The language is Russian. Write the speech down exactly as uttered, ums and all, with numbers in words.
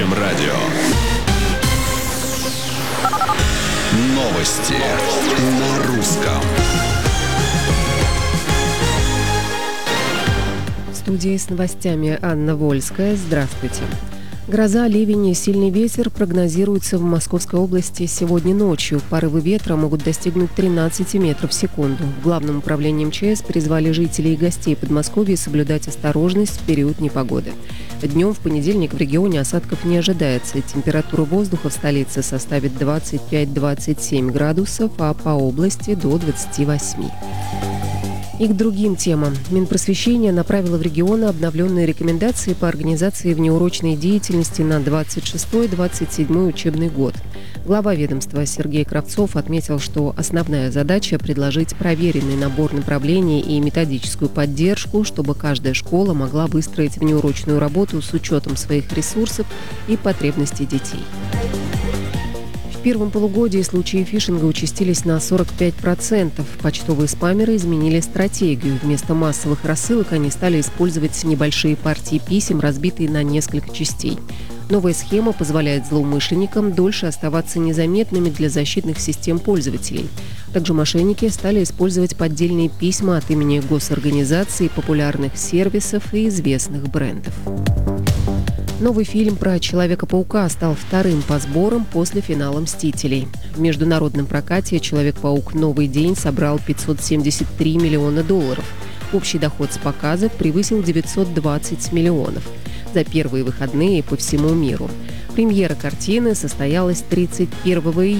Настоящем радио. Новости на русском. В студии с новостями Анна Вольская. Здравствуйте. Гроза, ливень и сильный ветер прогнозируются в Московской области сегодня ночью. Порывы ветра могут достигнуть тринадцати метров в секунду. В Главном управлении МЧС призвали жителей и гостей Подмосковья соблюдать осторожность в период непогоды. Днем в понедельник в регионе осадков не ожидается. Температура воздуха в столице составит двадцать пять - двадцать семь градусов, а по области до двадцати восьми. И к другим темам. Минпросвещение направило в регионы обновленные рекомендации по организации внеурочной деятельности на двадцать шестой - двадцать седьмой учебный год. Глава ведомства Сергей Кравцов отметил, что основная задача – предложить проверенный набор направлений и методическую поддержку, чтобы каждая школа могла выстроить внеурочную работу с учетом своих ресурсов и потребностей детей. В первом полугодии случаи фишинга участились на сорок пять процентов. Почтовые спамеры изменили стратегию. Вместо массовых рассылок они стали использовать небольшие партии писем, разбитые на несколько частей. Новая схема позволяет злоумышленникам дольше оставаться незаметными для защитных систем пользователей. Также мошенники стали использовать поддельные письма от имени госорганизаций, популярных сервисов и известных брендов. Новый фильм про Человека-паука стал вторым по сборам после финала «Мстителей». В международном прокате «Человек-паук. Новый день» собрал пятьсот семьдесят три миллиона долларов. Общий доход с показа превысил девятьсот двадцать миллионов. За первые выходные по всему миру. Премьера картины состоялась тридцать первого июня.